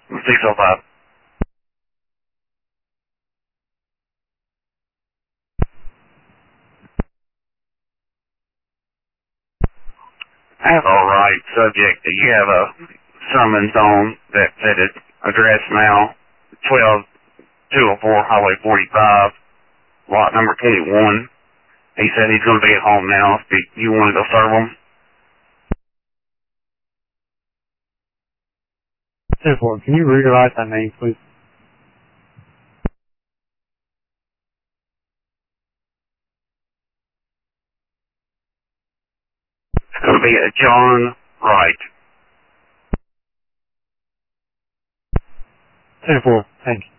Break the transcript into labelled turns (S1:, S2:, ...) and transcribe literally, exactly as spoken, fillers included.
S1: six oh five. I have a right subject that you have a summons on that that is addressed now, twelve two oh four Highway forty-five, lot number twenty-one. He said he's going to be at home now. If you want to go serve him.
S2: ten four, can you rewrite that name, please?
S1: It's going to be a John Wright.
S2: ten four, thank you.